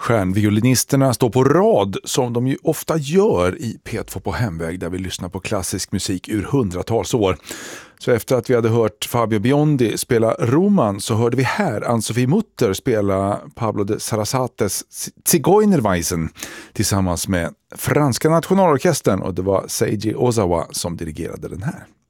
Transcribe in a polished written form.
Stjärnviolinisterna står på rad som de ju ofta gör i P2 på hemväg där vi lyssnar på klassisk musik ur hundratals år. Så efter att vi hade hört Fabio Biondi spela Roman så hörde vi här Ann-Sofie Mutter spela Pablo de Sarasates Zigeunerweisen tillsammans med franska nationalorkestern, och det var Seiji Ozawa som dirigerade den här.